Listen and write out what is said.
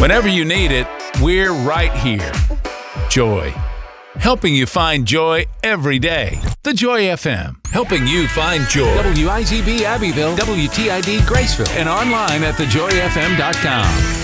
Whenever you need it, we're right here. Joy. Helping you find joy every day. The Joy FM. Helping you find joy. WIZB Abbeville, WTID Graceville, and online at thejoyfm.com.